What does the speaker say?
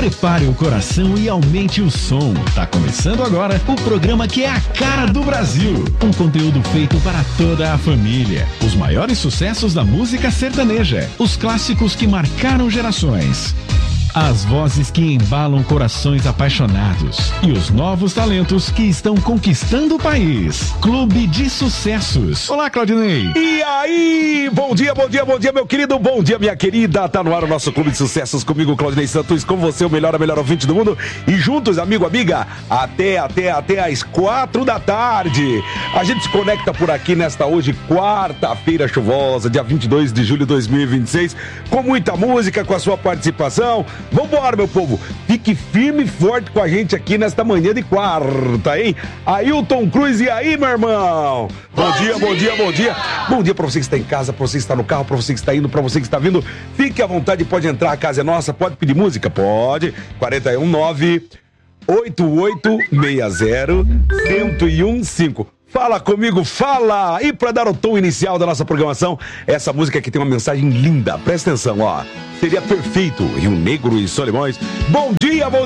Prepare o coração e aumente o som. Tá começando agora o programa que é a cara do Brasil. Um conteúdo feito para toda a família. Os maiores sucessos da música sertaneja. Os clássicos que marcaram gerações. As vozes que embalam corações apaixonados e os novos talentos que estão conquistando o país. Clube de Sucessos. Olá, Claudinei. E aí? Bom dia, meu querido. Bom dia, minha querida. Tá no ar o nosso Clube de Sucessos comigo, Claudinei Santos, com você, o melhor ouvinte do mundo. E juntos, amigo, amiga, até às 4 da tarde. A gente se conecta por aqui nesta hoje, quarta-feira chuvosa, dia 22 de julho de 2026, com muita música, com a sua participação. Vambora, meu povo, fique firme e forte com a gente aqui nesta manhã de quarta, hein? Ailton Cruz, e aí, meu irmão? Bom dia. Bom dia pra você que está em casa, pra você que está no carro, pra você que está indo, pra você que está vindo. Fique à vontade, pode entrar, a casa é nossa, pode pedir música? Pode. 419-8860-1015. Fala comigo, fala! E para dar o tom inicial da nossa programação, essa música aqui tem uma mensagem linda. Presta atenção, ó. Seria perfeito, Rio Negro e Solimões. Bom dia,